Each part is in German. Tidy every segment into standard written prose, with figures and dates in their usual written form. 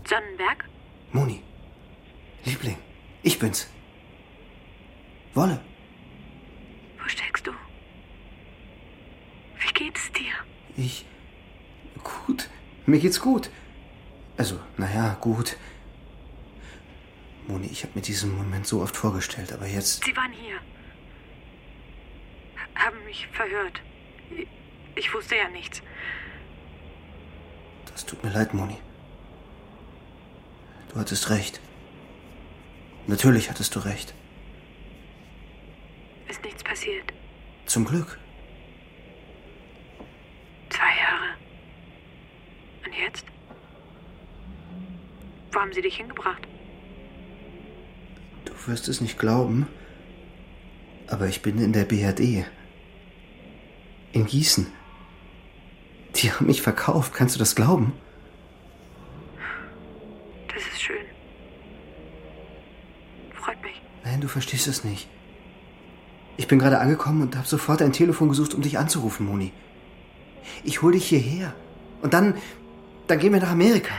Sonnenberg? Moni. Liebling, ich bin's. Wolle. Wo steckst du? Wie geht's dir? Gut. Mir geht's gut. Also, naja, gut. Moni, ich habe mir diesen Moment so oft vorgestellt, aber jetzt... Sie waren hier. Haben mich verhört. Ich wusste ja nichts. Das tut mir leid, Moni. Du hattest recht. Natürlich hattest du recht. Ist nichts passiert. Zum Glück. 2 Jahre. Und jetzt? Wo haben sie dich hingebracht? Du wirst es nicht glauben, aber ich bin in der BRD. In Gießen. Die haben mich verkauft, kannst du das glauben? Das ist schön. Freut mich. Nein, du verstehst es nicht. Ich bin gerade angekommen und habe sofort ein Telefon gesucht, um dich anzurufen, Moni. Ich hol dich hierher. Und dann gehen wir nach Amerika.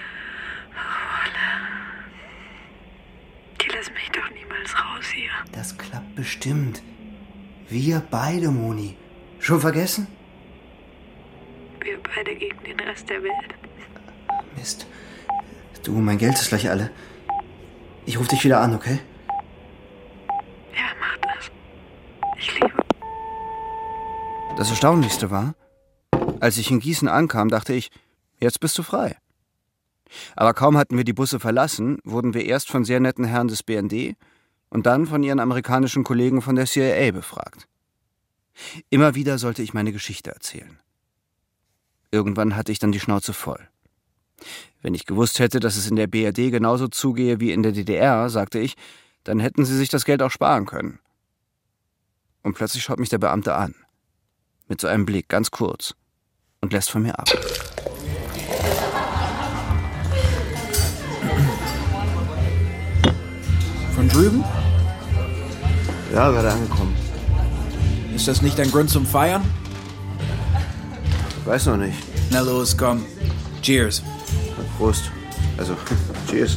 Die lassen mich doch niemals raus hier. Das klappt bestimmt. Wir beide, Moni. Schon vergessen? Wir beide gegen den Rest der Welt. Mist. Du, mein Geld ist gleich alle. Ich rufe dich wieder an, okay? Ja, mach das. Ich liebe. Das Erstaunlichste war, als ich in Gießen ankam, dachte ich, jetzt bist du frei. Aber kaum hatten wir die Busse verlassen, wurden wir erst von sehr netten Herren des BND und dann von ihren amerikanischen Kollegen von der CIA befragt. Immer wieder sollte ich meine Geschichte erzählen. Irgendwann hatte ich dann die Schnauze voll. Wenn ich gewusst hätte, dass es in der BRD genauso zugehe wie in der DDR, sagte ich, dann hätten sie sich das Geld auch sparen können. Und plötzlich schaut mich der Beamte an. Mit so einem Blick, ganz kurz. Und lässt von mir ab. Von drüben? Ja, gerade angekommen. Ist das nicht ein Grund zum Feiern? Weiß noch nicht. Na los, komm. Cheers. Prost. Also, cheers.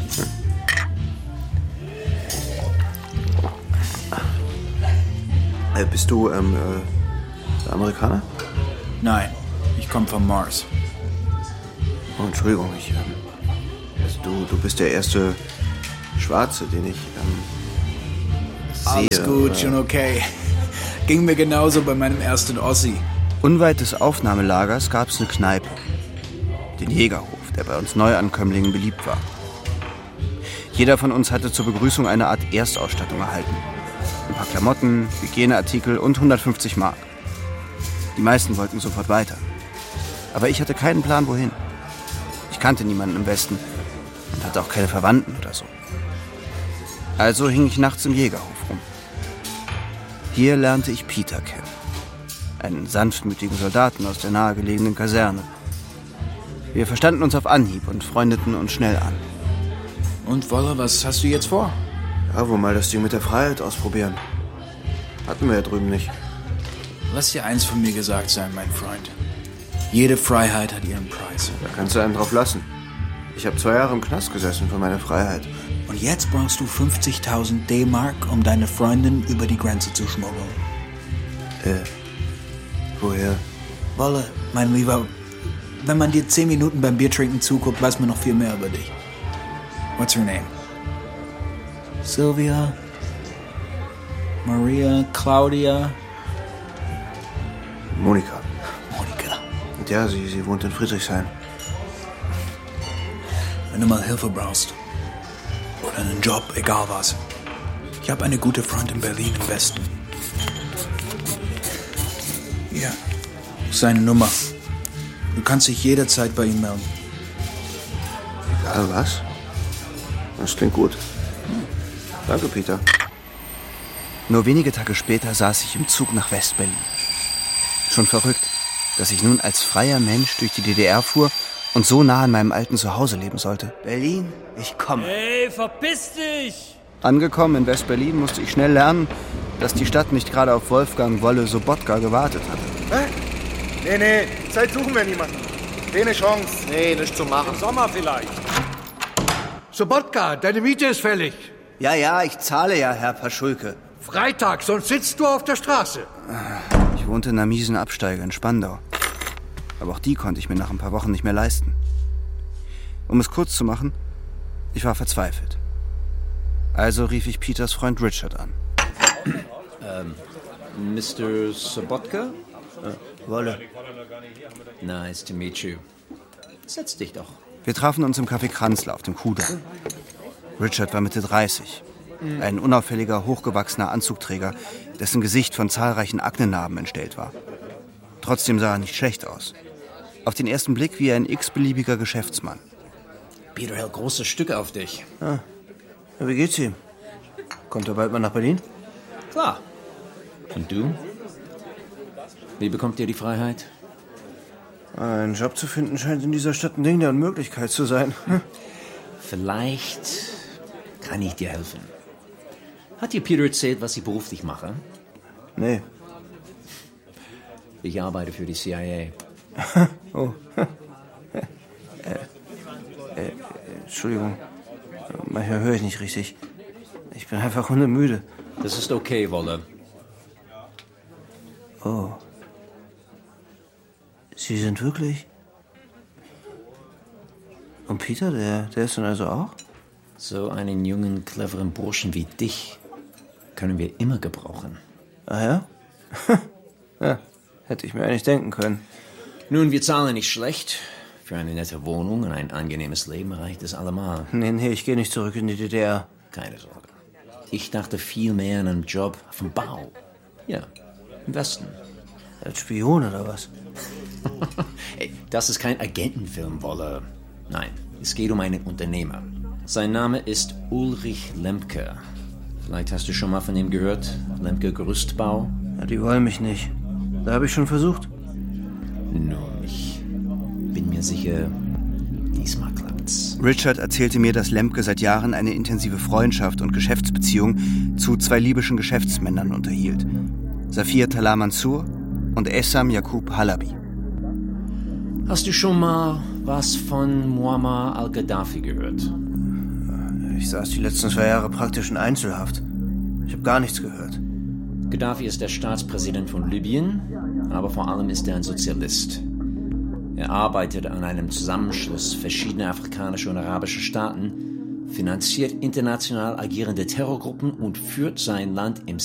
Bist du, Amerikaner? Nein, ich komme vom Mars. Oh, Entschuldigung, also du bist der erste Schwarze, den ich, sehe. Alles gut, schon okay. Ging mir genauso bei meinem ersten Ossi. Unweit des Aufnahmelagers gab es eine Kneipe. Den Jägerhof, der bei uns Neuankömmlingen beliebt war. Jeder von uns hatte zur Begrüßung eine Art Erstausstattung erhalten. Ein paar Klamotten, Hygieneartikel und 150 Mark. Die meisten wollten sofort weiter. Aber ich hatte keinen Plan, wohin. Ich kannte niemanden im Westen und hatte auch keine Verwandten oder so. Also hing ich nachts im Jägerhof rum. Hier lernte ich Peter kennen. Einen sanftmütigen Soldaten aus der nahegelegenen Kaserne. Wir verstanden uns auf Anhieb und freundeten uns schnell an. Und Wolle, was hast du jetzt vor? Ja, wohl mal das Ding mit der Freiheit ausprobieren. Hatten wir ja drüben nicht. Lass dir eins von mir gesagt sein, mein Freund. Jede Freiheit hat ihren Preis. Da kannst du einen drauf lassen. Ich habe 2 Jahre im Knast gesessen für meine Freiheit. Und jetzt brauchst du 50.000 D-Mark, um deine Freundin über die Grenze zu schmuggeln. Woher? Wolle, mein Lieber, wenn man dir 10 Minuten beim Biertrinken zuguckt, weiß man noch viel mehr über dich. What's her name? Sylvia? Maria? Claudia? Monika. Monika. Und ja, sie wohnt in Friedrichshain. Wenn du mal Hilfe brauchst. Oder einen Job, egal was. Ich habe eine gute Freundin in Berlin im Westen. Ja, seine Nummer. Du kannst dich jederzeit bei ihm melden. Egal was? Das klingt gut. Danke, Peter. Nur wenige Tage später saß ich im Zug nach West-Berlin. Schon verrückt, dass ich nun als freier Mensch durch die DDR fuhr und so nah an meinem alten Zuhause leben sollte. Berlin, ich komme. Hey, verpiss dich! Angekommen in West-Berlin musste ich schnell lernen, dass die Stadt nicht gerade auf Wolfgang Wolle Sobotka gewartet hatte. Nee, Zeit suchen wir niemanden. Keine Chance. Nee, nicht zu machen. Im Sommer vielleicht. Sobotka, deine Miete ist fällig. Ja, ich zahle ja, Herr Paschulke. Freitag, sonst sitzt du auf der Straße. Ich wohnte in einer miesen Absteige in Spandau. Aber auch die konnte ich mir nach ein paar Wochen nicht mehr leisten. Um es kurz zu machen, ich war verzweifelt. Also rief ich Peters Freund Richard an. Mr. Sobotka? Wolle. Nice to meet you. Setz dich doch. Wir trafen uns im Café Kranzler auf dem Kudamm. Richard war Mitte 30. Ein unauffälliger, hochgewachsener Anzugträger, dessen Gesicht von zahlreichen Aknenarben entstellt war. Trotzdem sah er nicht schlecht aus. Auf den ersten Blick wie ein x-beliebiger Geschäftsmann. Peter hält große Stücke auf dich. Ah. Ja, wie geht's ihm? Kommt er bald mal nach Berlin? Klar. Und du? Wie bekommt ihr die Freiheit? Einen Job zu finden scheint in dieser Stadt ein Ding der Unmöglichkeit zu sein. Vielleicht kann ich dir helfen. Hat dir Peter erzählt, was ich beruflich mache? Nee. Ich arbeite für die CIA. Oh. Entschuldigung. Manchmal höre ich nicht richtig. Ich bin einfach hundemüde. Das ist okay, Wolle. Oh. Sie sind wirklich... Und Peter, der ist dann also auch? So einen jungen, cleveren Burschen wie dich können wir immer gebrauchen. Ah ja? Ja, hätte ich mir eigentlich denken können. Nun, wir zahlen nicht schlecht. Für eine nette Wohnung und ein angenehmes Leben reicht es allemal. Nee, ich gehe nicht zurück in die DDR. Keine Sorge. Ich dachte viel mehr an einen Job auf dem Bau. Ja, im Westen. Als Spion oder was? Ey, das ist kein Agentenfilm, Wolle. Nein, es geht um einen Unternehmer. Sein Name ist Ulrich Lemke. Vielleicht hast du schon mal von ihm gehört. Lemke Gerüstbau. Ja, die wollen mich nicht. Da habe ich schon versucht. Nun, ich bin mir sicher, diesmal klappt's. Richard erzählte mir, dass Lemke seit Jahren eine intensive Freundschaft und Geschäftsbeziehung zu zwei libyschen Geschäftsmännern unterhielt. Safir Talal Mansur und Essam Yaqub Halabi. Hast du schon mal was von Muammar al-Gaddafi gehört? Ich saß die letzten 2 Jahre praktisch in Einzelhaft. Ich habe gar nichts gehört. Gaddafi ist der Staatspräsident von Libyen, aber vor allem ist er ein Sozialist. Er arbeitet an einem Zusammenschluss verschiedener afrikanischer und arabischer Staaten, finanziert international agierende Terrorgruppen und führt sein Land im